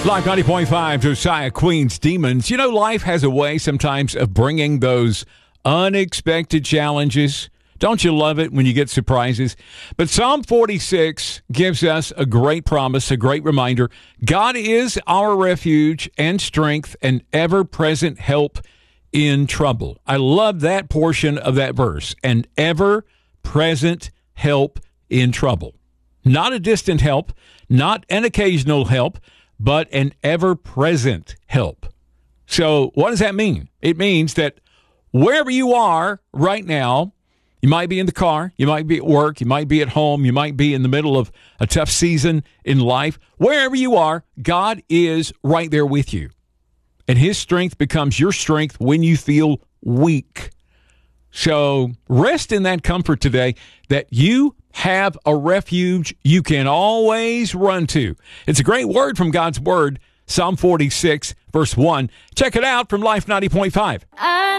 Live 90.5, Josiah Queen's Demons. You know, life has a way sometimes of bringing those unexpected challenges. Don't you love it when you get surprises? But Psalm 46 gives us a great promise, a great reminder. God is our refuge and strength and ever-present help in trouble. I love that portion of that verse. An ever-present help in trouble. Not a distant help, not an occasional help, but an ever-present help. So what does that mean? It means that wherever you are right now, you might be in the car, you might be at work, you might be at home, you might be in the middle of a tough season in life. Wherever you are, God is right there with you. And his strength becomes your strength when you feel weak. So rest in that comfort today that you have a refuge you can always run to. It's a great word from God's word, Psalm 46, verse 1. Check it out from Life 90.5.